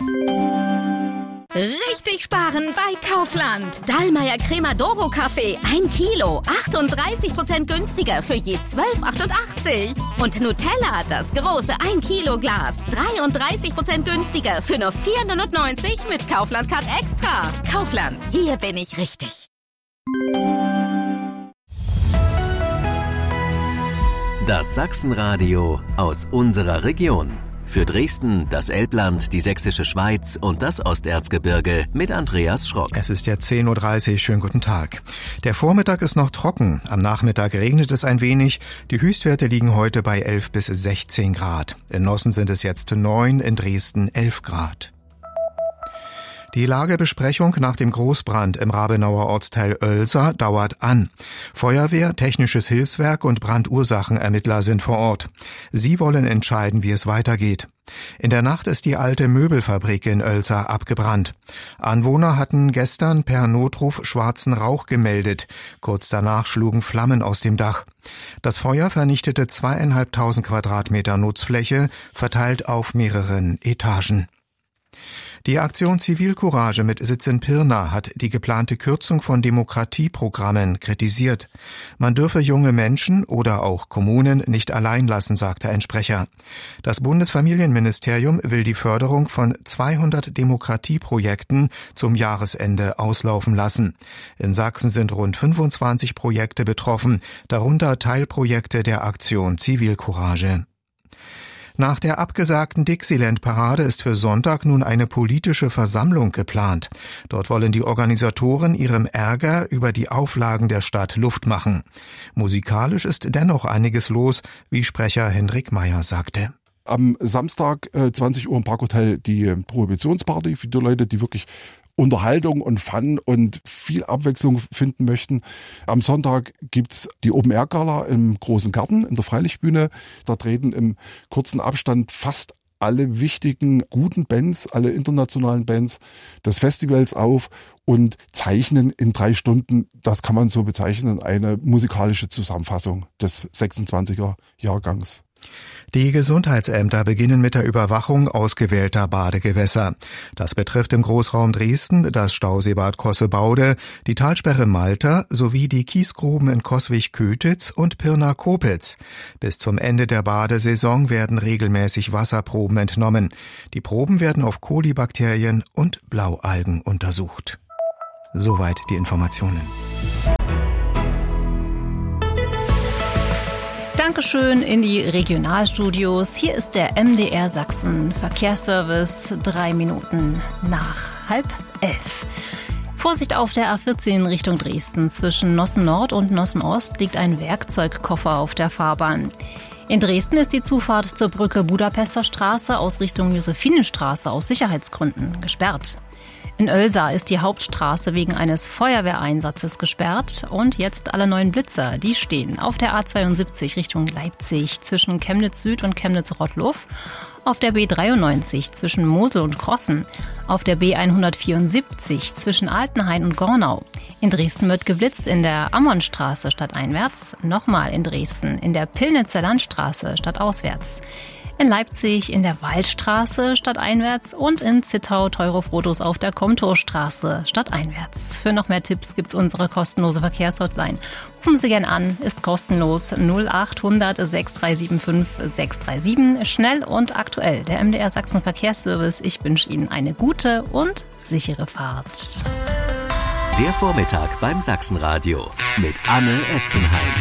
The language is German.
Richtig sparen bei Kaufland. Dallmayr Crema Doro Kaffee 1 Kilo, 38% günstiger für je 12,88. Und Nutella, das große 1 Kilo Glas, 33% günstiger für nur 4,99 mit Kaufland Card Extra. Kaufland, hier bin ich richtig. Das Sachsenradio aus unserer Region. Für Dresden, das Elbland, die Sächsische Schweiz und das Osterzgebirge mit Andreas Schrock. Es ist jetzt 10.30 Uhr. Schönen guten Tag. Der Vormittag ist noch trocken. Am Nachmittag regnet es ein wenig. Die Höchstwerte liegen heute bei 11 bis 16 Grad. In Nossen sind es jetzt 9, in Dresden 11 Grad. Die Lagebesprechung nach dem Großbrand im Rabenauer Ortsteil Oelsa dauert an. Feuerwehr, Technisches Hilfswerk und Brandursachenermittler sind vor Ort. Sie wollen entscheiden, wie es weitergeht. In der Nacht ist die alte Möbelfabrik in Oelsa abgebrannt. Anwohner hatten gestern per Notruf schwarzen Rauch gemeldet. Kurz danach schlugen Flammen aus dem Dach. Das Feuer vernichtete 2.500 Quadratmeter Nutzfläche, verteilt auf mehreren Etagen. Die Aktion Zivilcourage mit Sitz in Pirna hat die geplante Kürzung von Demokratieprogrammen kritisiert. Man dürfe junge Menschen oder auch Kommunen nicht allein lassen, sagte ein Sprecher. Das Bundesfamilienministerium will die Förderung von 200 Demokratieprojekten zum Jahresende auslaufen lassen. In Sachsen sind rund 25 Projekte betroffen, darunter Teilprojekte der Aktion Zivilcourage. Nach der abgesagten Dixieland-Parade ist für Sonntag nun eine politische Versammlung geplant. Dort wollen die Organisatoren ihrem Ärger über die Auflagen der Stadt Luft machen. Musikalisch ist dennoch einiges los, wie Sprecher Hendrik Meyer sagte. Am Samstag 20 Uhr im Parkhotel die Prohibitionsparty für die Leute, die wirklich Unterhaltung und Fun und viel Abwechslung finden möchten. Am Sonntag gibt's die Open-Air-Gala im Großen Garten in der Freilichtbühne. Da treten im kurzen Abstand fast alle wichtigen, guten Bands, alle internationalen Bands des Festivals auf und zeichnen in 3 Stunden, das kann man so bezeichnen, eine musikalische Zusammenfassung des 26er Jahrgangs. Die Gesundheitsämter beginnen mit der Überwachung ausgewählter Badegewässer. Das betrifft im Großraum Dresden das Stauseebad Kossebaude, die Talsperre Malta sowie die Kiesgruben in Coswig-Kötitz und Pirna-Kopitz. Bis zum Ende der Badesaison werden regelmäßig Wasserproben entnommen. Die Proben werden auf Kolibakterien und Blaualgen untersucht. Soweit die Informationen. Dankeschön in die Regionalstudios. Hier ist der MDR Sachsen Verkehrsservice, 3 Minuten nach 10:30. Vorsicht auf der A14 Richtung Dresden. Zwischen Nossen Nord und Nossen Ost liegt ein Werkzeugkoffer auf der Fahrbahn. In Dresden ist die Zufahrt zur Brücke Budapester Straße aus Richtung Josephinenstraße aus Sicherheitsgründen gesperrt. In Oelsa ist die Hauptstraße wegen eines Feuerwehreinsatzes gesperrt und jetzt alle 9 Blitzer, die stehen auf der A72 Richtung Leipzig zwischen Chemnitz Süd und Chemnitz-Rottluff, auf der B93 zwischen Mosel und Krossen, auf der B174 zwischen Altenhain und Gornau. In Dresden wird geblitzt in der Ammonstraße stadteinwärts, nochmal in Dresden in der Pillnitzer Landstraße stadtauswärts. In Leipzig in der Waldstraße stadteinwärts und in Zittau Teurofrodos auf der Komtorstraße stadteinwärts. Für noch mehr Tipps gibt's unsere kostenlose Verkehrshotline. Rufen Sie gern an, ist kostenlos 0800 6375 637. Schnell und aktuell, der MDR Sachsen Verkehrsservice. Ich wünsche Ihnen eine gute und sichere Fahrt. Der Vormittag beim Sachsenradio mit Anne Espenheim.